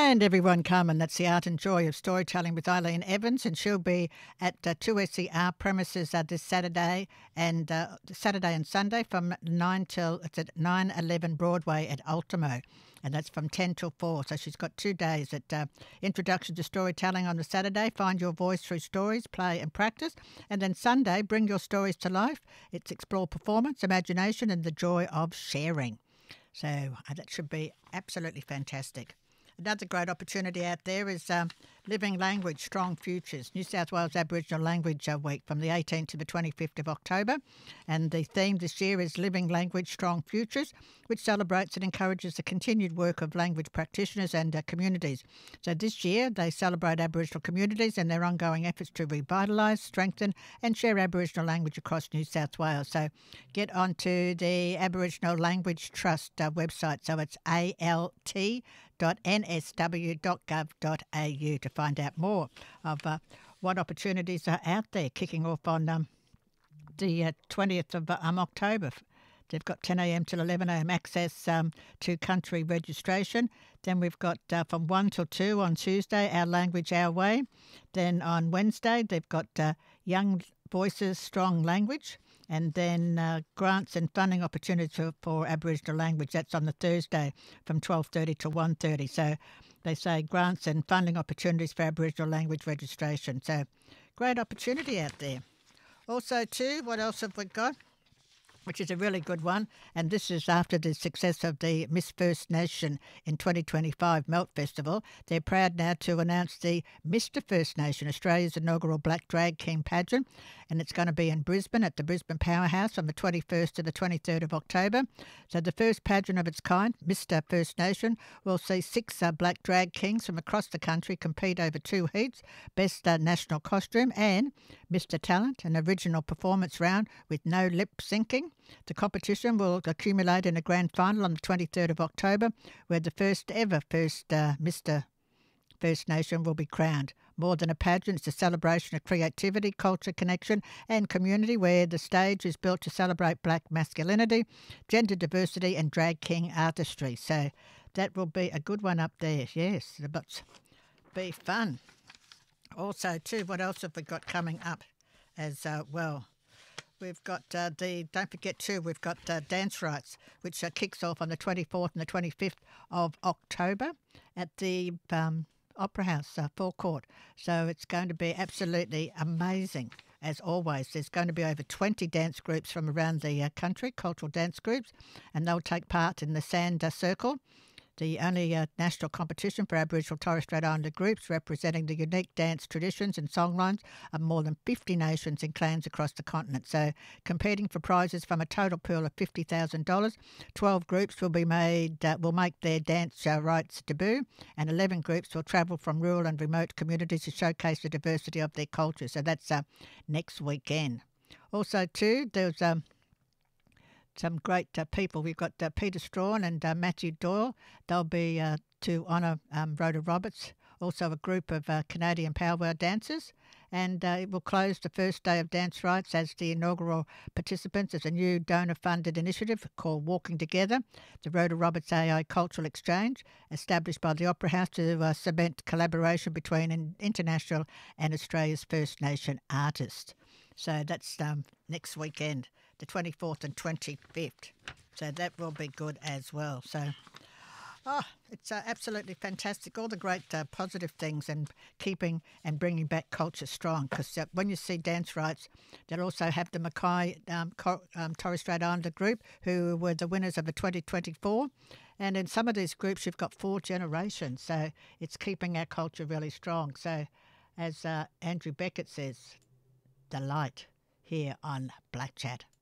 And everyone come, and that's the art and joy of storytelling with Eileen Evans, and she'll be at 2SER premises this Saturday and Sunday from 9 till it's at 911 Broadway at Ultimo, and that's from 10 till 4. So she's got 2 days at Introduction to Storytelling on the Saturday, Find Your Voice Through Stories, Play and Practice, and then Sunday, Bring Your Stories to Life. It's Explore Performance, Imagination and the Joy of Sharing. So that should be absolutely fantastic. Another great opportunity out there is Living Language, Strong Futures, New South Wales Aboriginal Language Week from the 18th to the 25th of October. And the theme this year is Living Language, Strong Futures, which celebrates and encourages the continued work of language practitioners and communities. So this year they celebrate Aboriginal communities and their ongoing efforts to revitalise, strengthen and share Aboriginal language across New South Wales. So get onto the Aboriginal Language Trust website. So it's alt.nsw.gov.au to find out more of what opportunities are out there, kicking off on the 20th of October. They've got 10 a.m. till 11 a.m. access to country registration. Then we've got from 1 till 2 on Tuesday, Our Language, Our Way. Then on Wednesday, they've got Young Voices, Strong Language. And then grants and funding opportunities for Aboriginal language. That's on the Thursday from 12:30 to 1:30. So they say grants and funding opportunities for Aboriginal language registration. So great opportunity out there. Also too, what else have we got? Which is a really good one, and this is after the success of the Miss First Nation in 2025 Melt Festival. They're proud now to announce the Mr First Nation, Australia's inaugural Black Drag King pageant, and it's going to be in Brisbane at the Brisbane Powerhouse on the 21st to the 23rd of October. So the first pageant of its kind, Mr First Nation, will see 6 Black Drag Kings from across the country compete over 2 heats, Best National Costume and Mr Talent, an original performance round with no lip syncing. The competition will accumulate in a grand final on the 23rd of October, where the first ever Mr First Nation will be crowned. More than a pageant, it's a celebration of creativity, culture, connection and community, where the stage is built to celebrate black masculinity, gender diversity and drag king artistry. So that will be a good one up there, yes. It'll be fun. Also too, what else have we got coming up as well? We've got don't forget too, we've got Dance Rights, which kicks off on the 24th and the 25th of October at the Opera House forecourt. So it's going to be absolutely amazing. As always, there's going to be over 20 dance groups from around the country, cultural dance groups, and they'll take part in the Sand Circle, the only national competition for Aboriginal Torres Strait Islander groups, representing the unique dance traditions and songlines of more than 50 nations and clans across the continent. So competing for prizes from a total pool of $50,000, 12 groups will make their dance rights debut, and 11 groups will travel from rural and remote communities to showcase the diversity of their culture. So that's next weekend. Also too, there's some great people. We've got Peter Strawn and Matthew Doyle. They'll be to honour Rhoda Roberts, also a group of Canadian powwow dancers. And it will close the first day of Dance Rights as the inaugural participants as a new donor-funded initiative called Walking Together, the Rhoda Roberts AI Cultural Exchange, established by the Opera House to cement collaboration between international and Australia's First Nation artists. So that's next weekend, the 24th and 25th. So that will be good as well. So, it's absolutely fantastic. All the great positive things and keeping and bringing back culture strong. Because when you see Dance Rights, they'll also have the Mackay Torres Strait Islander group, who were the winners of the 2024. And in some of these groups, you've got 4 generations. So it's keeping our culture really strong. So as Andrew Beckett says, the light here on Black Chat.